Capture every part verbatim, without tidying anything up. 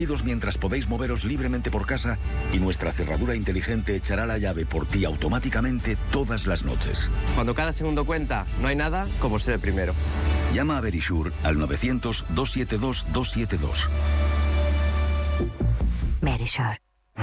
mientras podéis moveros libremente por casa y nuestra cerradura inteligente echará la llave por ti automáticamente todas las noches. Cuando cada segundo cuenta, no hay nada como ser el primero. Llama a Verisure al novecientos, doscientos setenta y dos, doscientos setenta y dos. Verisure.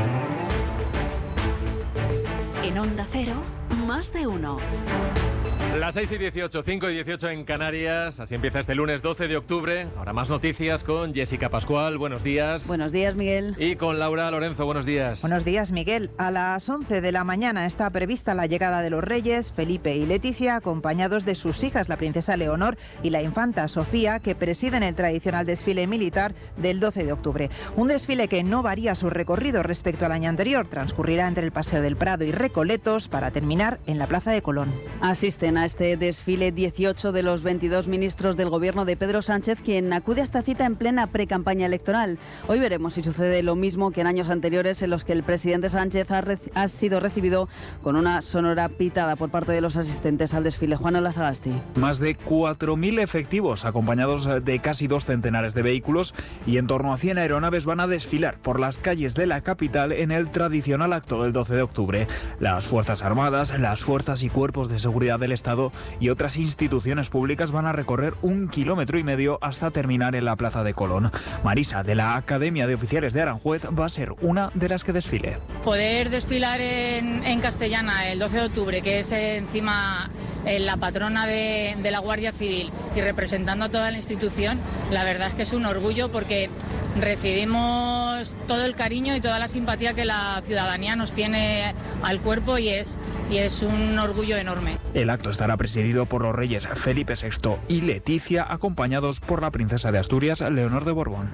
En Onda Cero, más de uno. Las seis y dieciocho, cinco y dieciocho en Canarias. Así empieza este lunes doce de octubre. Ahora más noticias con Jessica Pascual. Buenos días. Buenos días, Miguel. Y con Laura Lorenzo. Buenos días. Buenos días, Miguel. A las once de la mañana está prevista la llegada de los reyes, Felipe y Leticia, acompañados de sus hijas, la princesa Leonor y la infanta Sofía, que presiden el tradicional desfile militar del doce de octubre. Un desfile que no varía su recorrido respecto al año anterior. Transcurrirá entre el Paseo del Prado y Recoletos para terminar en la Plaza de Colón. Asisten a este desfile dieciocho de los veintidós ministros del gobierno de Pedro Sánchez, quien acude a esta cita en plena precampaña electoral. Hoy veremos si sucede lo mismo que en años anteriores, en los que el presidente Sánchez ha, reci- ha sido recibido con una sonora pitada por parte de los asistentes al desfile. Juan Olasagasti. Más de cuatro mil efectivos, acompañados de casi dos centenares de vehículos, y en torno a cien aeronaves van a desfilar por las calles de la capital en el tradicional acto del doce de octubre. Las Fuerzas Armadas, las fuerzas y cuerpos de seguridad del Estado y otras instituciones públicas van a recorrer un kilómetro y medio hasta terminar en la Plaza de Colón. Marisa, de la Academia de Oficiales de Aranjuez, va a ser una de las que desfile. Poder desfilar en, en Castellana el doce de octubre, que es encima eh, la patrona de, de la Guardia Civil, y representando a toda la institución, la verdad es que es un orgullo, porque recibimos todo el cariño y toda la simpatía que la ciudadanía nos tiene al cuerpo, y es, y es un orgullo enorme. El acto estará presidido por los reyes Felipe sexto y Leticia, acompañados por la princesa de Asturias, Leonor de Borbón.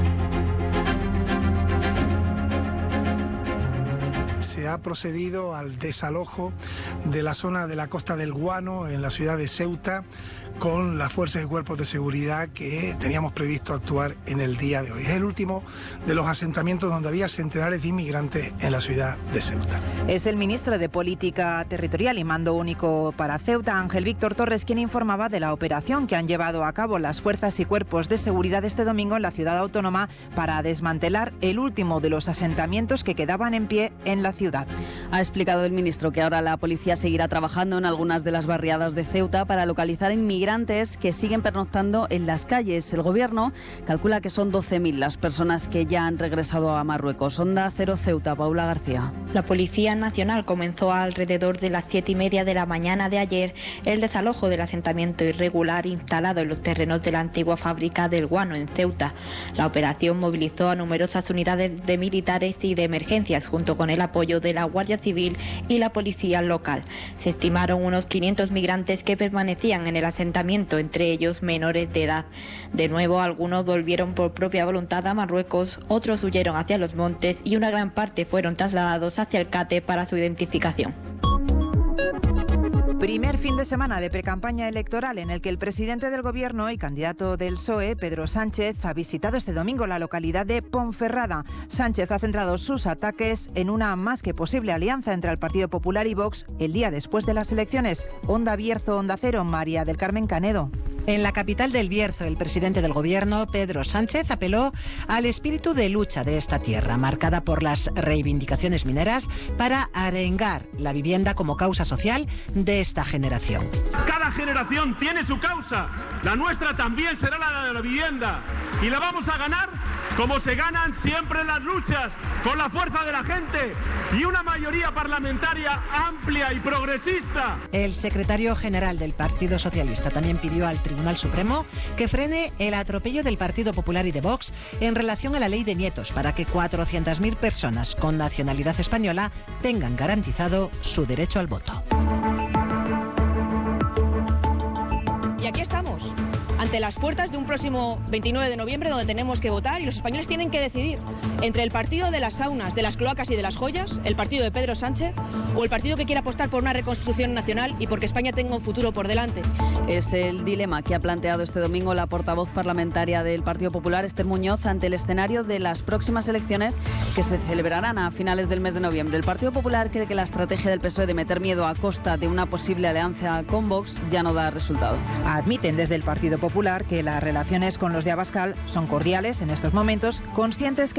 Se ha procedido al desalojo de la zona de la Costa del Guano, en la ciudad de Ceuta, con las fuerzas y cuerpos de seguridad que teníamos previsto actuar en el día de hoy. Es el último de los asentamientos donde había centenares de inmigrantes en la ciudad de Ceuta. Es el ministro de Política Territorial y Mando Único para Ceuta, Ángel Víctor Torres, quien informaba de la operación que han llevado a cabo las fuerzas y cuerpos de seguridad este domingo en la ciudad autónoma para desmantelar el último de los asentamientos que quedaban en pie en la ciudad. Ha explicado el ministro que ahora la policía seguirá trabajando en algunas de las barriadas de Ceuta para localizar inmigrantes que siguen pernoctando en las calles. El gobierno calcula que son doce mil las personas que ya han regresado a Marruecos. Onda Cero Ceuta, Paula García. La Policía Nacional comenzó alrededor de las siete y media de la mañana de ayer el desalojo del asentamiento irregular instalado en los terrenos de la antigua fábrica del Guano en Ceuta. La operación movilizó a numerosas unidades de militares y de emergencias, junto con el apoyo de la Guardia Civil y la policía local. Se estimaron unos quinientos migrantes que permanecían en el asentamiento, entre ellos menores de edad. De nuevo, algunos volvieron por propia voluntad a Marruecos, otros huyeron hacia los montes y una gran parte fueron trasladados hacia el Cate para su identificación. Primer fin de semana de precampaña electoral en el que el presidente del Gobierno y candidato del P S O E, Pedro Sánchez, ha visitado este domingo la localidad de Ponferrada. Sánchez ha centrado sus ataques en una más que posible alianza entre el Partido Popular y Vox el día después de las elecciones. Onda Bierzo, Onda Cero, María del Carmen Canedo. En la capital del Bierzo, el presidente del Gobierno, Pedro Sánchez, apeló al espíritu de lucha de esta tierra, marcada por las reivindicaciones mineras, para arengar la vivienda como causa social de esta generación. Cada generación tiene su causa. La nuestra también será la de la vivienda. Y la vamos a ganar como se ganan siempre las luchas, con la fuerza de la gente y una mayoría parlamentaria amplia y progresista. El secretario general del Partido Socialista también pidió al Tribunal Supremo que frene el atropello del Partido Popular y de Vox en relación a la ley de nietos, para que cuatrocientas mil personas con nacionalidad española tengan garantizado su derecho al voto. Y aquí estamos, ante las puertas de un próximo veintinueve de noviembre, donde tenemos que votar y los españoles tienen que decidir entre el partido de las saunas, de las cloacas y de las joyas, el partido de Pedro Sánchez, o el partido que quiere apostar por una reconstrucción nacional y porque España tenga un futuro por delante. Es el dilema que ha planteado este domingo la portavoz parlamentaria del Partido Popular, Esther Muñoz, ante el escenario de las próximas elecciones que se celebrarán a finales del mes de noviembre. El Partido Popular cree que la estrategia del P S O E de meter miedo a costa de una posible alianza con Vox ya no da resultado. Admiten desde el Partido Popular Popular que las relaciones con los de Abascal son cordiales en estos momentos, conscientes que